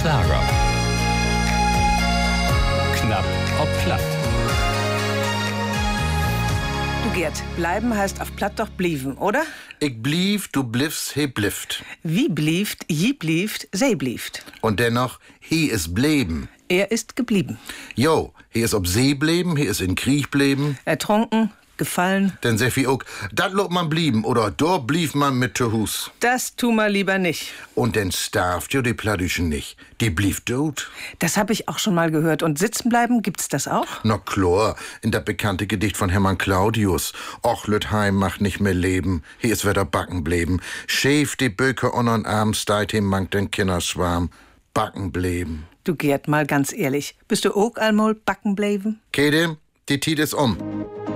Lager. Knapp ob platt. Du Gerd, bleiben heißt auf Platt doch blieven, oder? Ich blief, du bliffst, he blifft. Wie blieft, je blieft, sei blieft. Und dennoch, he is bleben. Er ist geblieben. Jo, he is ob See bleben, he is in Krieg bleben. Ertrunken, gefallen. Denn Seffi ook, dat lobt man blieben, oder dort blief man mit te Hus. Das tu mal lieber nicht. Und denn starft jo die Plattischen nicht. Die blief tot. Das hab ich auch schon mal gehört. Und sitzen bleiben, gibt's das auch? Na klar, in das bekannte Gedicht von Hermann Claudius. Och, Lütheim macht nicht mehr leben, hier ist wieder backen bleben. Schäf die Böcke unnern Arm, steit ihm mank den Kinderschwarm. Backen bleben. Du Gerd, mal ganz ehrlich, bist du auch einmal backen bleiben? Kedem, die Tiet ist um.